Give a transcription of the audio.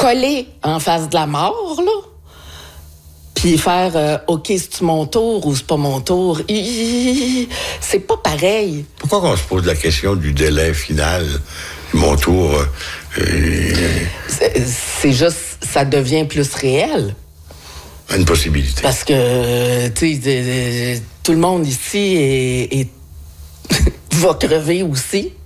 coller en face de la mort, là. Puis faire OK, c'est-tu mon tour ou c'est pas mon tour? C'est pas pareil. Pourquoi qu'on se pose la question du délai final? Mon tour... C'est juste, ça devient plus réel. Une possibilité. Parce que, tu sais, tout le monde ici va crever aussi.